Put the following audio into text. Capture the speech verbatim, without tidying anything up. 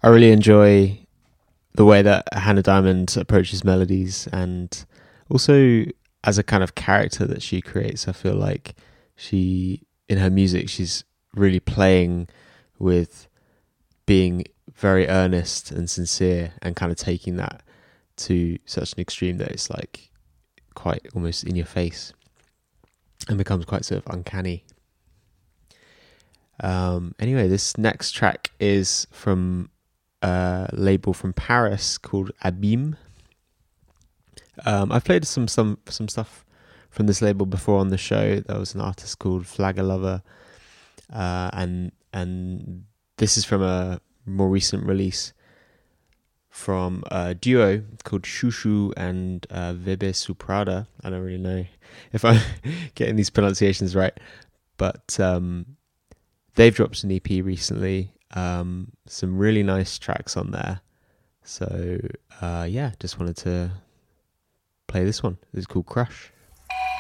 I really enjoy the way that Hannah Diamond approaches melodies, and also as a kind of character that she creates. I feel like she, in her music, she's really playing with being very earnest and sincere, and kind of taking that to such an extreme that it's like quite almost in your face and becomes quite sort of uncanny. Um, anyway, this next track is from a label from Paris called Abîme. Um, I've played some some some stuff from this label before on the show. There was an artist called Flagger Lover, uh, and and this is from a more recent release from a duo called Shushu and uh, Vebe Suprada. I don't really know if I'm getting these pronunciations right, but um, they've dropped an E P recently. Um, some really nice tracks on there. So uh, yeah, just wanted to play this one. It's called Crush.